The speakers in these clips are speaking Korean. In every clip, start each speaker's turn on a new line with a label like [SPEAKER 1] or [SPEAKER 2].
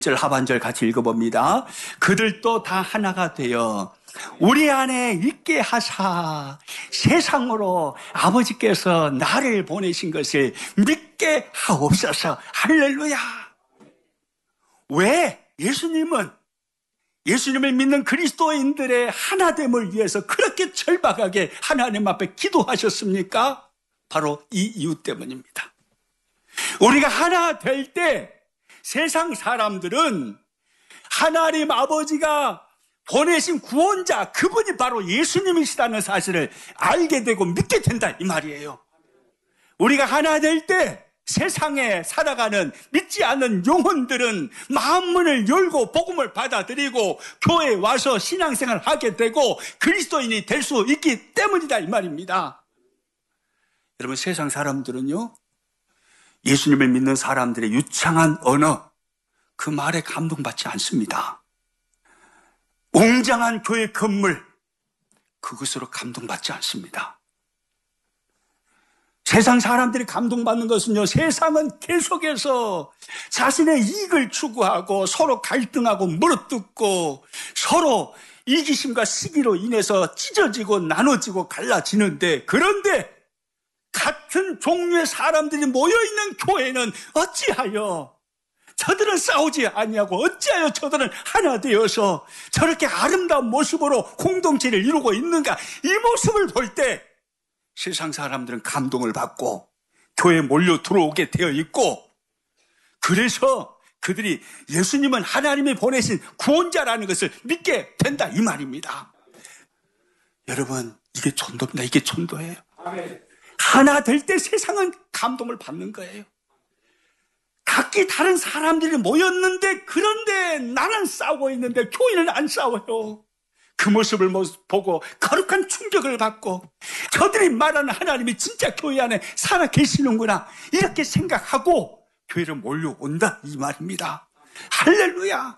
[SPEAKER 1] 절 하반절 같이 읽어봅니다. 그들도 다 하나가 되어 우리 안에 있게 하사 세상으로 아버지께서 나를 보내신 것을 믿게 하옵소서. 할렐루야. 왜 예수님을 믿는 그리스도인들의 하나됨을 위해서 그렇게 절박하게 하나님 앞에 기도하셨습니까? 바로 이 이유 때문입니다. 우리가 하나 될 때 세상 사람들은 하나님 아버지가 보내신 구원자, 그분이 바로 예수님이시다는 사실을 알게 되고 믿게 된다, 이 말이에요. 우리가 하나 될 때 세상에 살아가는 믿지 않는 영혼들은 마음문을 열고 복음을 받아들이고 교회에 와서 신앙생활을 하게 되고 그리스도인이 될 수 있기 때문이다, 이 말입니다. 여러분, 세상 사람들은요, 예수님을 믿는 사람들의 유창한 언어, 그 말에 감동받지 않습니다. 웅장한 교회 건물, 그것으로 감동받지 않습니다. 세상 사람들이 감동받는 것은요, 세상은 계속해서 자신의 이익을 추구하고 서로 갈등하고 물어뜯고 서로 이기심과 시기로 인해서 찢어지고 나눠지고 갈라지는데, 그런데 같은 종류의 사람들이 모여있는 교회는 어찌하여 저들은 싸우지 아니하고 어찌하여 저들은 하나 되어서 저렇게 아름다운 모습으로 공동체를 이루고 있는가? 이 모습을 볼 때 세상 사람들은 감동을 받고 교회에 몰려 들어오게 되어 있고, 그래서 그들이 예수님은 하나님이 보내신 구원자라는 것을 믿게 된다, 이 말입니다. 여러분, 이게 전도입니다. 이게 전도예요. 하나 될 때 세상은 감동을 받는 거예요. 각기 다른 사람들이 모였는데, 그런데 나는 싸우고 있는데 교인은 안 싸워요. 그 모습을 보고 거룩한 충격을 받고, 저들이 말하는 하나님이 진짜 교회 안에 살아 계시는구나, 이렇게 생각하고 교회로 몰려온다, 이 말입니다. 할렐루야.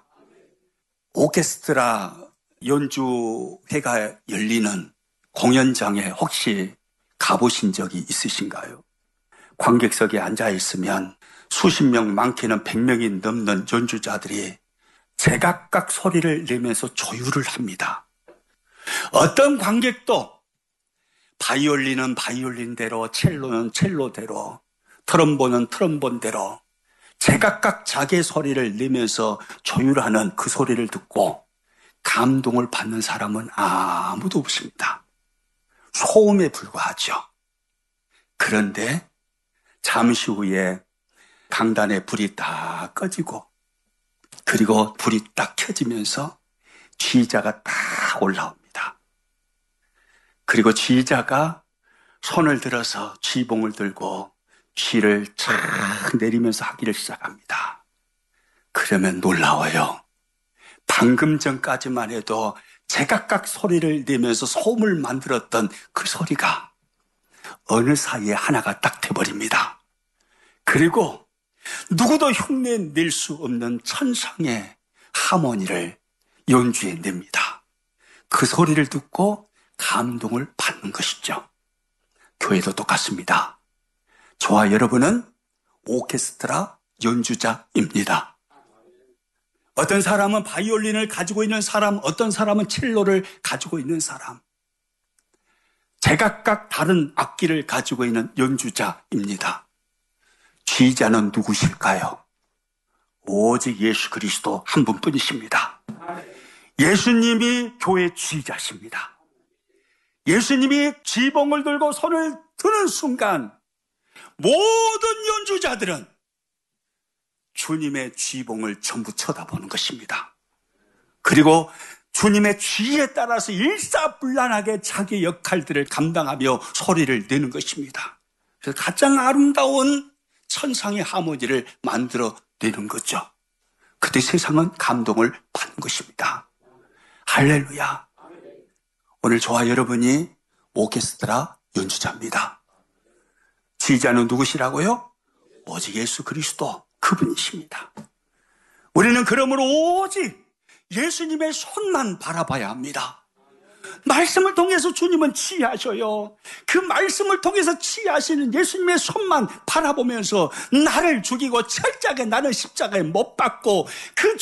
[SPEAKER 1] 오케스트라 연주회가 열리는 공연장에 혹시 가보신 적이 있으신가요? 관객석에 앉아있으면 수십 명, 많게는 100명이 넘는 연주자들이 제각각 소리를 내면서 조율을 합니다. 어떤 관객도 바이올린은 바이올린대로, 첼로는 첼로대로, 트럼본은 트럼본대로 제각각 자기의 소리를 내면서 조율하는 그 소리를 듣고 감동을 받는 사람은 아무도 없습니다. 소음에 불과하죠. 그런데 잠시 후에 강단에 불이 딱 꺼지고, 그리고 불이 딱 켜지면서 지휘자가 딱 올라옵니다. 그리고 지휘자가 손을 들어서 지봉을 들고 쥐를 쫙 내리면서 하기를 시작합니다. 그러면 놀라워요. 방금 전까지만 해도 제각각 소리를 내면서 소음을 만들었던 그 소리가 어느 사이에 하나가 딱 돼버립니다. 그리고 누구도 흉내낼 수 없는 천상의 하모니를 연주해 냅니다. 그 소리를 듣고 감동을 받는 것이죠. 교회도 똑같습니다. 저와 여러분은 오케스트라 연주자입니다. 어떤 사람은 바이올린을 가지고 있는 사람, 어떤 사람은 첼로를 가지고 있는 사람, 제각각 다른 악기를 가지고 있는 연주자입니다. 지휘자는 누구실까요? 오직 예수 그리스도 한 분뿐이십니다. 예수님이 교회 지휘자십니다. 예수님이 지봉을 들고 손을 드는 순간 모든 연주자들은 주님의 지봉을 전부 쳐다보는 것입니다. 그리고 주님의 지휘에 따라서 일사불란하게 자기 역할들을 감당하며 소리를 내는 것입니다. 그래서 가장 아름다운 천상의 하모니를 만들어내는 거죠. 그때 세상은 감동을 받는 것입니다. 할렐루야. 오늘 저와 여러분이 오케스트라 연주자입니다. 지휘자는 누구시라고요? 오직 예수 그리스도, 그분이십니다. 우리는 그러므로 오직 예수님의 손만 바라봐야 합니다. 말씀을 통해서 주님은 치유하셔요. 그 말씀을 통해서 치유하시는 예수님의 손만 바라보면서 나를 죽이고 철저하게 나는 십자가에 못 박고 그